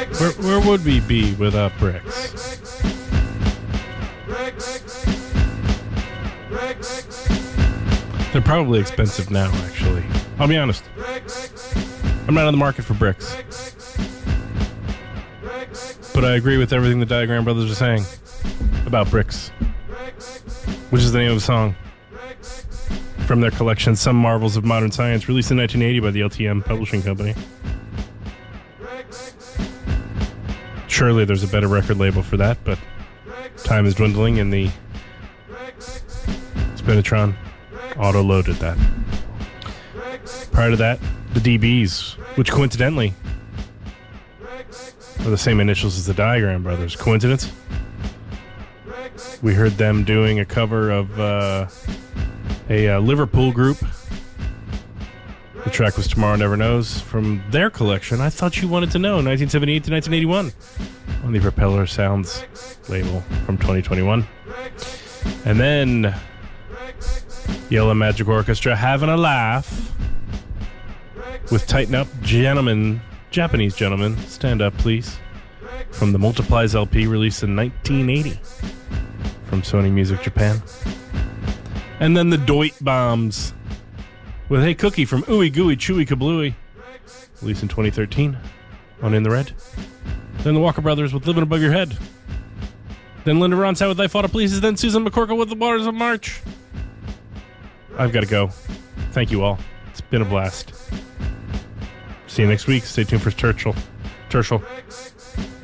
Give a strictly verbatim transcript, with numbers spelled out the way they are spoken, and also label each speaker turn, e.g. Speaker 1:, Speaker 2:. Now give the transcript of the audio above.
Speaker 1: Where, where would we be without bricks? They're probably expensive now, actually. I'll be honest. I'm not in the market for bricks. But I agree with everything the Diagram Brothers are saying about bricks, which is the name of the song from their collection, Some Marvels of Modern Science, released in nineteen eighty by the L T M Publishing Company. Surely there's a better record label for that, but time is dwindling and the Spinitron auto-loaded that. Prior to that, the D Bs, which coincidentally are the same initials as the Diagram Brothers. Coincidence? We heard them doing a cover of uh, a uh, Liverpool group. The track was Tomorrow Never Knows from their collection, I Thought You Wanted to Know, nineteen seventy-eight to nineteen eighty-one, on the Propeller Sounds label from twenty twenty-one. And then Yellow Magic Orchestra, Having a Laugh with Tighten Up Gentlemen, Japanese Gentlemen, Stand Up Please, from the Multiplies L P released in nineteen eighty from Sony Music Japan. And then the Doit Bombs with Hey Cookie from Ooey Gooey Chewy Kablooey, released in twenty thirteen on In the Red. Then the Walker Brothers with Living Above Your Head. Then Linda Ronstadt with Life Ought to Pleases. Then Susan McCorkle with The Waters of March. I've got to go. Thank you all. It's been a blast. See you next week. Stay tuned for Tertial. Tertial.